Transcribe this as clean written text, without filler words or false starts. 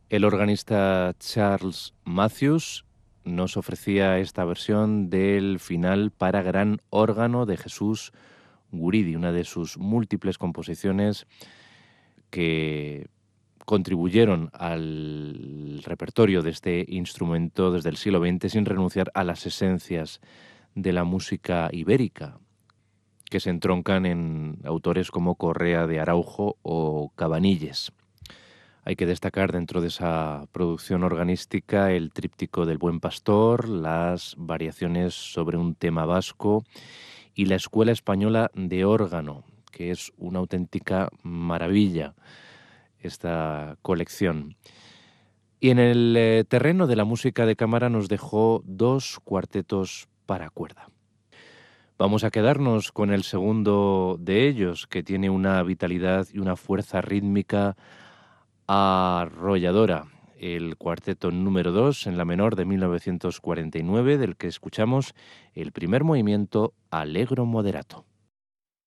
El organista Charles Matthews nos ofrecía esta versión del final para gran órgano de Jesús Guridi, una de sus múltiples composiciones que contribuyeron al repertorio de este instrumento desde el siglo XX sin renunciar a las esencias de la música ibérica, que se entroncan en autores como Correa de Araujo o Cabanilles. Hay que destacar dentro de esa producción organística el tríptico del Buen Pastor, las variaciones sobre un tema vasco y la Escuela Española de Órgano, que es una auténtica maravilla esta colección. Y en el terreno de la música de cámara nos dejó dos cuartetos para cuerda. Vamos a quedarnos con el segundo de ellos, que tiene una vitalidad y una fuerza rítmica arrolladora. El cuarteto número 2 en la menor de 1949, del que escuchamos el primer movimiento Allegro moderato.